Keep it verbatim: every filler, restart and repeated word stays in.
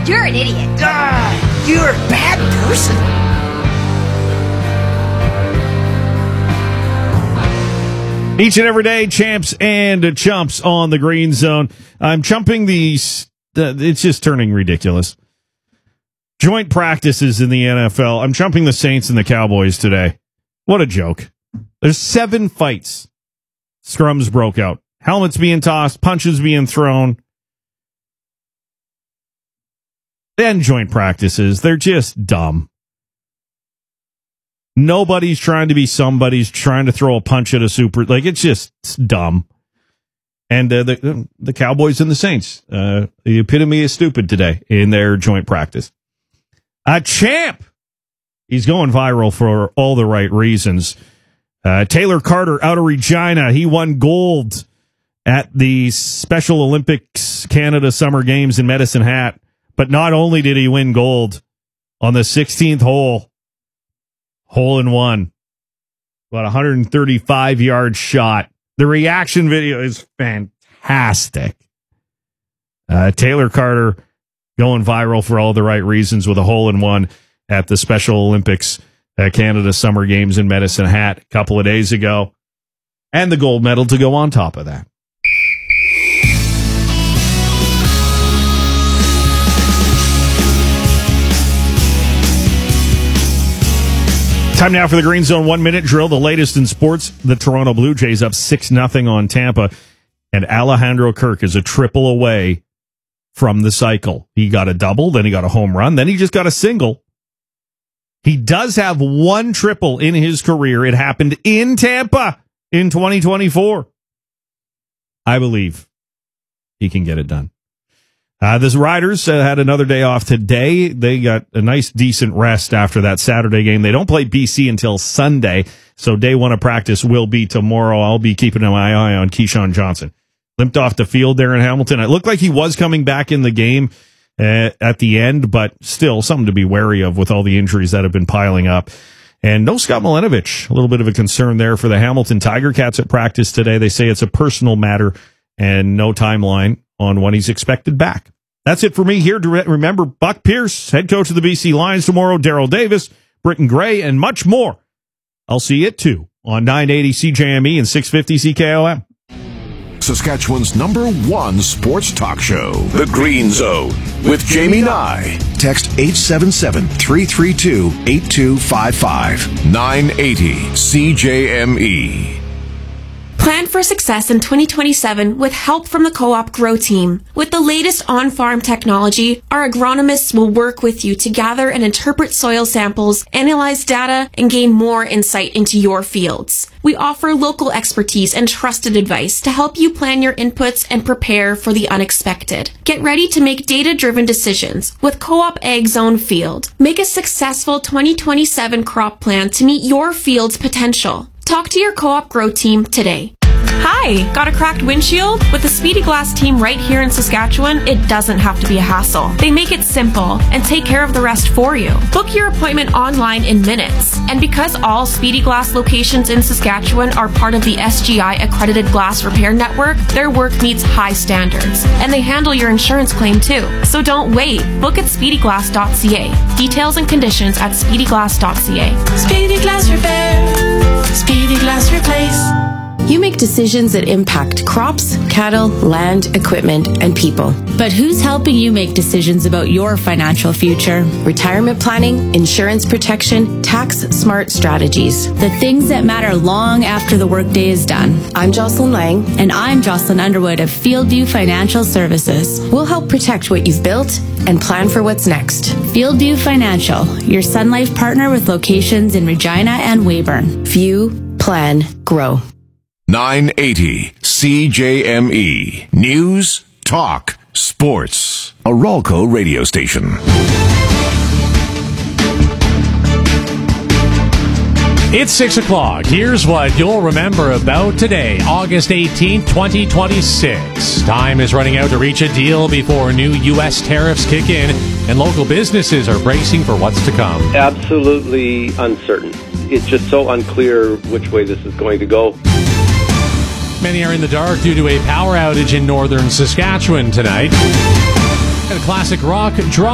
You're an idiot. Ah, you're a bad person. Each and every day, champs and chumps on the Green Zone. I'm chumping the... Uh, it's just turning ridiculous. Joint practices in the N F L. I'm chumping the Saints and the Cowboys today. What a joke. There's seven fights. Scrums broke out. Helmets being tossed, punches being thrown. Then joint practices. They're just dumb. Nobody's trying to be somebody's trying to throw a punch at a super. Like, it's just it's dumb. And uh, the the Cowboys and the Saints, uh, the epitome of stupid today in their joint practice. A champ. He's going viral for all the right reasons. Uh, Taylor Carter out of Regina. He won gold at the Special Olympics Canada Summer Games in Medicine Hat. But not only did he win gold on the sixteenth hole, hole in one, about one hundred thirty-five yard shot. The reaction video is fantastic. Uh, Taylor Carter going viral for all the right reasons with a hole in one at the Special Olympics uh, Canada Summer Games in Medicine Hat a couple of days ago. And the gold medal to go on top of that. Time now for the Green Zone one-minute drill, the latest in sports. The Toronto Blue Jays up six nothing on Tampa, and Alejandro Kirk is a triple away from the cycle. He got a double, then he got a home run, then he just got a single. He does have one triple in his career. It happened in Tampa in twenty twenty-four. I believe he can get it done. Uh, the Riders uh, had another day off today. They got a nice, decent rest after that Saturday game. They don't play B C until Sunday, so day one of practice will be tomorrow. I'll be keeping my eye on Keyshawn Johnson. Limped off the field there in Hamilton. It looked like he was coming back in the game uh, at the end, but still something to be wary of with all the injuries that have been piling up. And no Scott Milenovich. A little bit of a concern there for the Hamilton Tiger Cats at practice today. They say it's a personal matter and no timeline on when he's expected back. That's it for me here. To re- remember, Buck Pierce, head coach of the B C Lions tomorrow, Darryl Davis, Britton Gray, and much more. I'll see you at two on nine eighty C J M E and six fifty C K O M. Saskatchewan's number one sports talk show, The Green Zone, with Jamie Nye. Text eight seven seven, three three two, eight two five five. nine eighty C J M E. Plan for success in twenty twenty-seven with help from the Co-op Grow team. With the latest on-farm technology, our agronomists will work with you to gather and interpret soil samples, analyze data, and gain more insight into your fields. We offer local expertise and trusted advice to help you plan your inputs and prepare for the unexpected. Get ready to make data-driven decisions with Co-op Ag Zone Field. Make a successful twenty twenty-seven crop plan to meet your field's potential. Talk to your Co-op Grow team today. Hi, got a cracked windshield? With the Speedy Glass team right here in Saskatchewan, it doesn't have to be a hassle. They make it simple and take care of the rest for you. Book your appointment online in minutes. And because all Speedy Glass locations in Saskatchewan are part of the S G I accredited glass repair network, their work meets high standards. And they handle your insurance claim too. So don't wait. Book at speedy glass dot c a. Details and conditions at speedy glass dot c a. Speedy Glass Repair. Speedy Glass Replace. You make decisions that impact crops, cattle, land, equipment, and people. But who's helping you make decisions about your financial future? Retirement planning, insurance protection, tax-smart strategies. The things that matter long after the workday is done. I'm Jocelyn Lang. And I'm Jocelyn Underwood of Fieldview Financial Services. We'll help protect what you've built and plan for what's next. Fieldview Financial, your Sun Life partner with locations in Regina and Weyburn. View, plan, grow. nine eighty C J M E. News, talk, sports. A Ralco radio station. It's six o'clock. Here's what you'll remember about today, August eighteenth, twenty twenty-six. Time is running out to reach a deal before new U S tariffs kick in, and local businesses are bracing for what's to come. Absolutely uncertain. It's just so unclear which way this is going to go. Many are in the dark due to a power outage in northern Saskatchewan tonight. And a classic rock drop.